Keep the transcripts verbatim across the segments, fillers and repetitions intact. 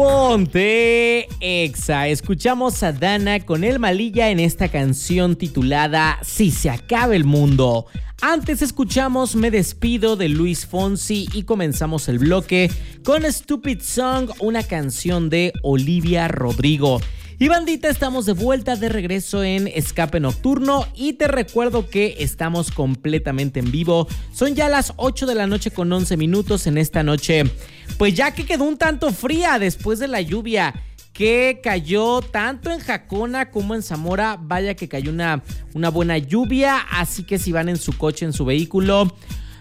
Ponte Exa. Escuchamos a Dana con El Malilla en esta canción titulada Si se acaba el mundo. Antes escuchamos Me Despido de Luis Fonsi y comenzamos el bloque con Stupid Song, una canción de Olivia Rodrigo. Y bandita, estamos de vuelta, de regreso en Escape Nocturno y te recuerdo que estamos completamente en vivo. Son ya las ocho de la noche con once minutos en esta noche, pues ya que quedó un tanto fría después de la lluvia que cayó tanto en Jacona como en Zamora. Vaya que cayó una, una buena lluvia, así que si van en su coche, en su vehículo,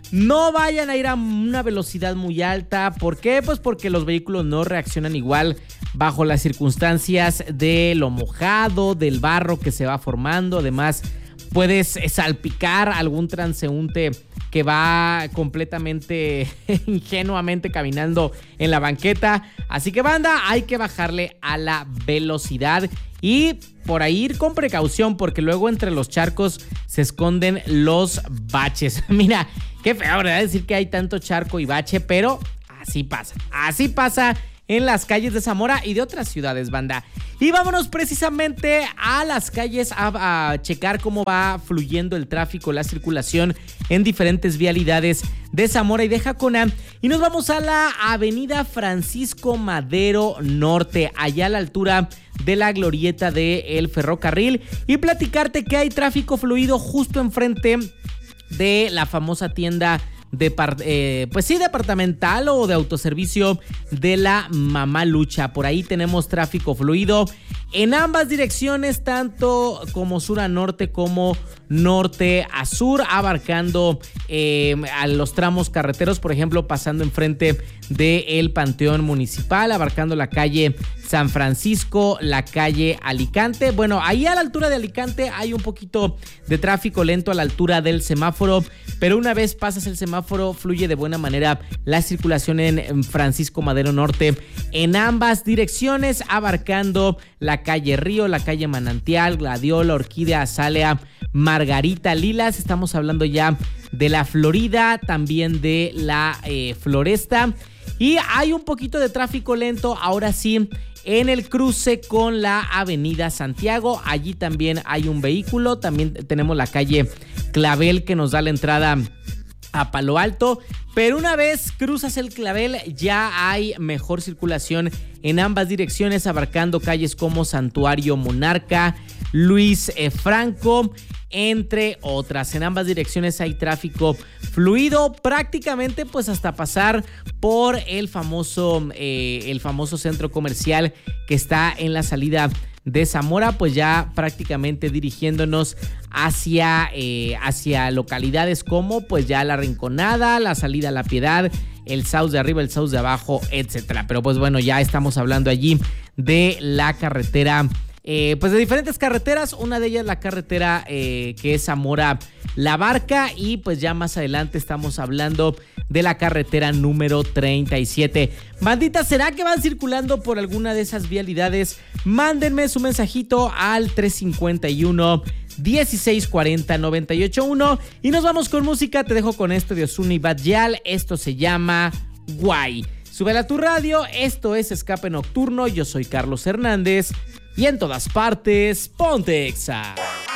no vayan a ir a una velocidad muy alta. ¿Por qué? Pues porque los vehículos no reaccionan igual bajo las circunstancias de lo mojado, del barro que se va formando. Además, puedes salpicar a algún transeúnte que va completamente ingenuamente caminando en la banqueta. Así que, banda, hay que bajarle a la velocidad y por ahí ir con precaución, porque luego entre los charcos se esconden los baches. Mira, qué feo, ¿verdad? Decir que hay tanto charco y bache, pero así pasa. Así pasa en las calles de Zamora y de otras ciudades, banda. Y vámonos precisamente a las calles a, a checar cómo va fluyendo el tráfico, la circulación en diferentes vialidades de Zamora y de Jacona. Y nos vamos a la avenida Francisco Madero Norte, allá a la altura de la glorieta del ferrocarril, y platicarte que hay tráfico fluido justo enfrente de la famosa tienda de eh, pues sí, departamental o de autoservicio de la Mamá Lucha. Por ahí tenemos tráfico fluido en ambas direcciones, tanto como sur a norte como norte a sur, abarcando eh, a los tramos carreteros, por ejemplo, pasando enfrente del Panteón Municipal, abarcando la calle San Francisco, la calle Alicante. Bueno, ahí a la altura de Alicante hay un poquito de tráfico lento a la altura del semáforo, pero una vez pasas el semáforo fluye de buena manera la circulación en Francisco Madero Norte en ambas direcciones, abarcando la calle Río, la calle Manantial, Gladiola, Orquídea, Azalea, Margarita, Lilas. Estamos hablando ya de la Florida, también de la eh, Floresta. Y hay un poquito de tráfico lento, ahora sí, en el cruce con la avenida Santiago. Allí también hay un vehículo. También tenemos la calle Clavel que nos da la entrada a Palo Alto, pero una vez cruzas el Clavel ya hay mejor circulación en ambas direcciones, abarcando calles como Santuario Monarca, Luis eh, Franco, entre otras. En ambas direcciones hay tráfico fluido, prácticamente pues hasta pasar por el famoso eh, el famoso centro comercial que está en la salida de Zamora, pues ya prácticamente dirigiéndonos hacia, eh, hacia localidades como pues ya La Rinconada, la salida a La Piedad, el Sauce de arriba, el Sauce de abajo, etcétera. Pero pues bueno, ya estamos hablando allí de la carretera, eh, pues de diferentes carreteras. Una de ellas la carretera eh, que es Zamora La Barca, y pues ya más adelante estamos hablando de la carretera número treinta y siete. Bandita, ¿será que van circulando por alguna de esas vialidades? Mándenme su mensajito al tres cinco uno, dieciséis cuarenta, noventa y ocho uno y nos vamos con música. Te dejo con esto de Ozuna y Bad Gyal. Esto se llama Guay. Súbela a tu radio. Esto es Escape Nocturno. Yo soy Carlos Hernández y en todas partes, ponte Exa.